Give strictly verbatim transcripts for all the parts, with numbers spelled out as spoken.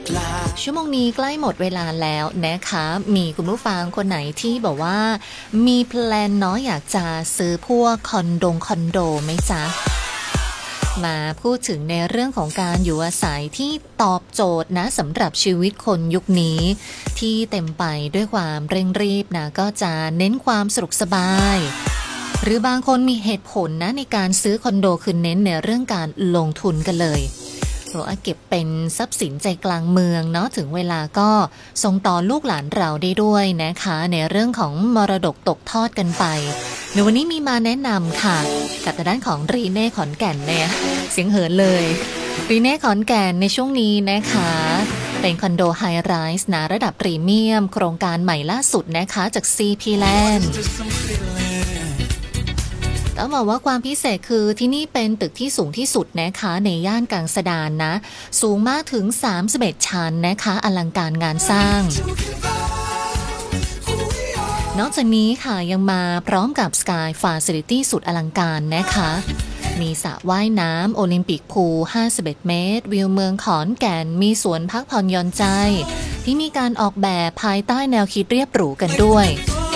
ชั่วโมงนี้ใกล้หมดเวลาแล้วนะคะมีคุณผู้ฟังคนไหนที่บอกว่ามีแพลนเนาะอยากจะซื้อพวกคอนโดคอนโดไหมจ๊ะมาพูดถึงในเรื่องของการอยู่อาศัยที่ตอบโจทย์นะสำหรับชีวิตคนยุคนี้ที่เต็มไปด้วยความเร่งรีบนะก็จะเน้นความสะดวกสบายหรือบางคนมีเหตุผลนะในการซื้อคอนโดคือเน้นในเรื่องการลงทุนกันเลยเพราะว่าเก็บเป็นทรัพย์สินใจกลางเมืองเนาะถึงเวลาก็ส่งต่อลูกหลานเราได้ด้วยนะคะในเรื่องของมรดกตกทอดกันไปในวันนี้มีมาแนะนำค่ะกับด้านของรีเน่ขอนแก่นเนี่ยเสียงเหินเลยรีเน่ขอนแก่นในช่วงนี้นะคะเป็นคอนโดไฮไรส์นะระดับพรีเมียมโครงการใหม่ล่าสุดนะคะจาก ซี พี Landต้องบอกว่าความพิเศษคือที่นี่เป็นตึกที่สูงที่สุดนะคะในย่านกลางสะดานนะสูงมากถึงสามสิบเอ็ดชั้นนะคะอลังการงานสร้างนอกจากนี้ค่ะยังมาพร้อมกับ Sky Facility สุดอลังการนะคะมีสระว่ายน้ำโอลิมปิกพูลห้าสิบเอ็ดเมตรวิวเมืองขอนแก่นมีสวนพักผ่อนหย่อนใจที่มีการออกแบบภายใต้แนวคิดเรียบหรูกันด้วย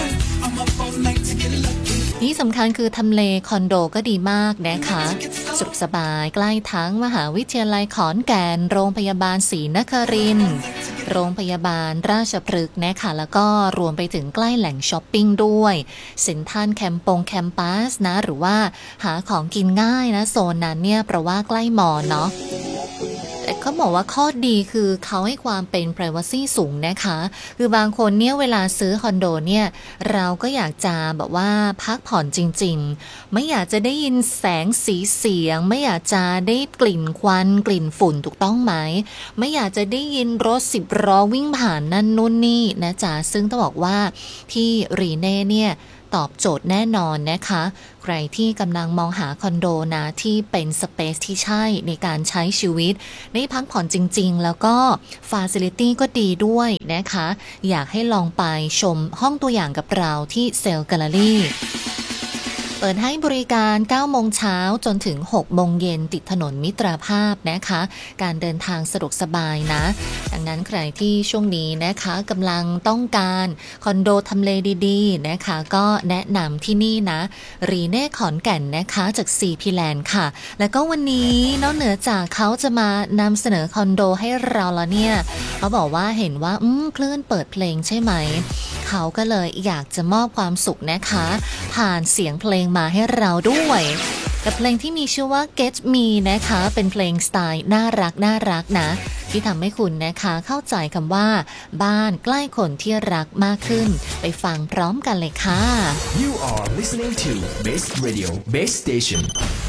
ที่สำคัญคือทำเลคอนโดก็ดีมากนะคะสะดวกสบายใกล้ทั้งมหาวิทยาลัยขอนแก่นโรงพยาบาลศรีนครินทร์โรงพยาบาลราชพฤกษ์นะคะแล้วก็รวมไปถึงใกล้แหล่งช้อปปิ้งด้วยเซ็นทรัลแคมปงแคมปัสนะหรือว่าหาของกินง่ายนะโซนนั้นเนี่ยเพราะว่าใกล้มอเนาะเขาบอกว่าข้อดีคือเขาให้ความเป็น privacy สูงนะคะคือบางคนเนี่ยเวลาซื้อคอนโดเนี่ยเราก็อยากจะแบบว่าพักผ่อนจริงๆไม่อยากจะได้ยินแสงสีเสียงไม่อยากจะได้กลิ่นควันกลิ่นฝุ่นถูกต้องไหมไม่อยากจะได้ยินรถสิบล้อวิ่งผ่านนั่นนู่นนี่นะจ๊ะซึ่งต้องบอกว่าที่รีเน่เนี่ยตอบโจทย์แน่นอนนะคะใครที่กำลังมองหาคอนโดนะที่เป็นสเปซที่ใช่ในการใช้ชีวิตได้พักผ่อนจริงๆแล้วก็ฟาซิลิตี้ก็ดีด้วยนะคะอยากให้ลองไปชมห้องตัวอย่างกับเราที่เซลล์แกลเลอรี่เปิดให้บริการเก้าโมงเช้าจนถึงหกโมงเย็นติดถนนมิตรภาพนะคะการเดินทางสะดวกสบายนะดังนั้นใครที่ช่วงนี้นะคะกำลังต้องการคอนโดทำเลดีๆนะคะก็แนะนำที่นี่นะรีเน่ขอนแก่นนะคะจาก ซี พี Land ค่ะแล้วก็วันนี้นอกเหนือจากเขาจะมานำเสนอคอนโดให้เราแล้วเนี่ยเขาบอกว่าเห็นว่าอืมคลื่นเปิดเพลงใช่ไหมเขาก็เลยอยากจะมอบความสุขนะคะผ่านเสียงเพลงมาให้เราด้วยกับเพลงที่มีชื่อว่า Get Me นะคะเป็นเพลงสไตล์น่ารักน่ารักนะที่ทำให้คุณนะคะเข้าใจคำว่าบ้านใกล้คนที่รักมากขึ้นไปฟังพร้อมกันเลยค่ะ You are listening to Best Radio Best Station